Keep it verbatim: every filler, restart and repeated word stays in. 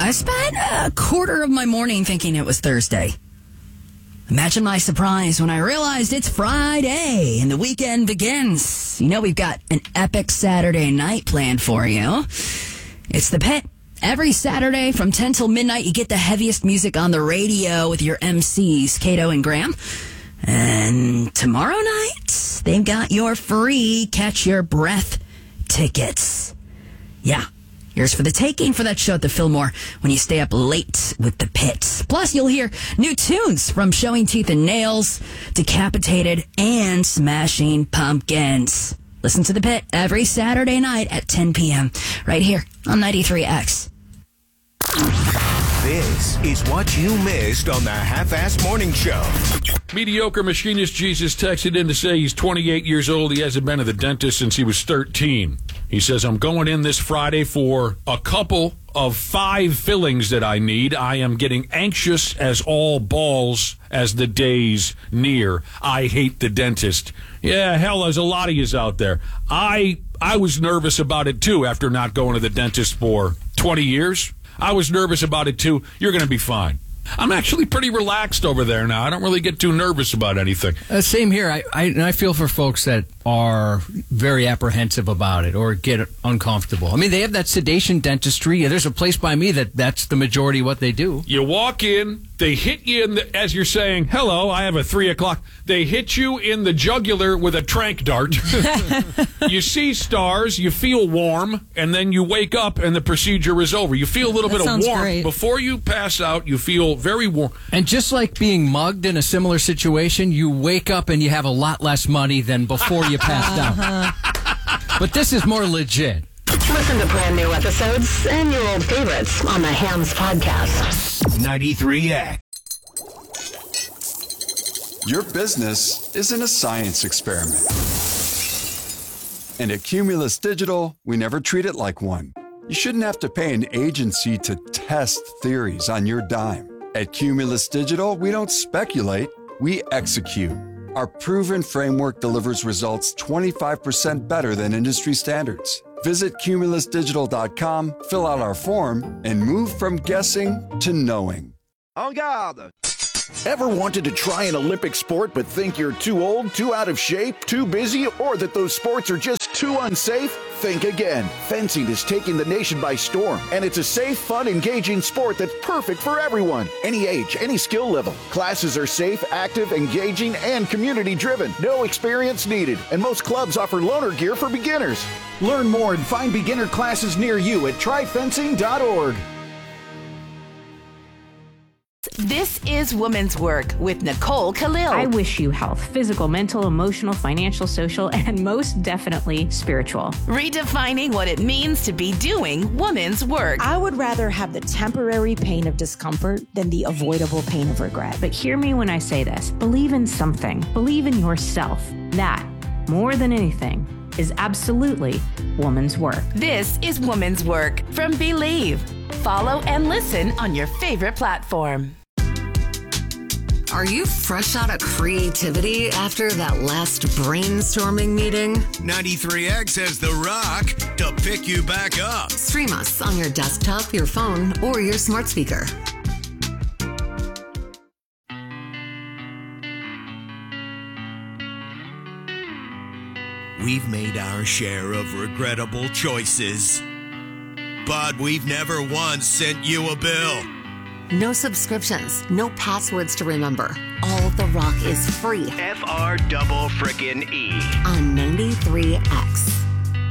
I spent a quarter of my morning thinking it was Thursday. Imagine my surprise when I realized it's Friday and the weekend begins. You know, we've got an epic Saturday night planned for you. It's The Pit. Every Saturday from ten till midnight, you get the heaviest music on the radio with your M Cs, Cato and Graham. And tomorrow night, they've got your free Catch Your Breath tickets. Yeah, yours for the taking for that show at the Fillmore when you stay up late with The Pit. Plus, you'll hear new tunes from Showing Teeth and Nails, Decapitated, and Smashing Pumpkins. Listen to The Pit every Saturday night at ten p.m. right here on ninety-three X. This is what you missed on the Half-Ass Morning Show. Mediocre Machinist Jesus texted in to say he's twenty-eight years old. He hasn't been to the dentist since he was thirteen. He says, I'm going in this Friday for a couple of five fillings that I need. I am getting anxious as all balls as the days near. I hate the dentist. Yeah, hell, there's a lot of yous out there. I I was nervous about it, too, after not going to the dentist for twenty years. I was nervous about it, too. You're going to be fine. I'm actually pretty relaxed over there now. I don't really get too nervous about anything. Uh, same here. I, I I feel for folks that are very apprehensive about it or get uncomfortable. I mean, they have that sedation dentistry. There's a place by me that that's the majority of what they do. You walk in, they hit you in the, as you're saying, hello, I have a three o'clock. They hit you in the jugular with a trank dart. You see stars, you feel warm, and then you wake up and the procedure is over. You feel a little that bit of warmth. Great. Before you pass out, you feel very warm. And just like being mugged in a similar situation, you wake up and you have a lot less money than before you passed uh-huh. out. But this is more legit. Listen to brand new episodes and your old favorites on the Hams Podcast. ninety-three X. Your business isn't a science experiment. And at Cumulus Digital, we never treat it like one. You shouldn't have to pay an agency to test theories on your dime. At Cumulus Digital, we don't speculate, we execute. Our proven framework delivers results twenty-five percent better than industry standards. Visit cumulus digital dot com, fill out our form, and move from guessing to knowing. En garde! Ever wanted to try an Olympic sport but think you're too old, too out of shape, too busy, or that those sports are just too unsafe? Think again. Fencing is taking the nation by storm, and it's a safe, fun, engaging sport that's perfect for everyone. Any age, any skill level. Classes are safe, active, engaging, and community-driven. No experience needed, and most clubs offer loaner gear for beginners. Learn more and find beginner classes near you at try fencing dot org. This is Woman's Work with Nicole Khalil. I wish you health, physical, mental, emotional, financial, social, and most definitely spiritual. Redefining what it means to be doing woman's work. I would rather have the temporary pain of discomfort than the avoidable pain of regret. But hear me when I say this. Believe in something. Believe in yourself. That, more than anything, is absolutely woman's work. This is Woman's Work from Believe. Follow and listen on your favorite platform. Are you fresh out of creativity after that last brainstorming meeting? ninety-three X has The Rock to pick you back up. Stream us on your desktop, your phone, or your smart speaker. We've made our share of regrettable choices, but we've never once sent you a bill. No subscriptions, no passwords to remember. All The Rock is free. F R double frickin' E. On ninety-three X.